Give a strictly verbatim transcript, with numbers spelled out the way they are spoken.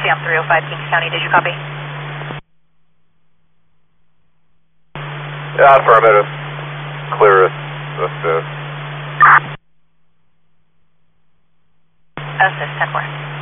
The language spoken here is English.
Taxi, I'm three oh five Kings County, did you copy? Yeah, affirmative. Clear it. Assist. Assist, ten four.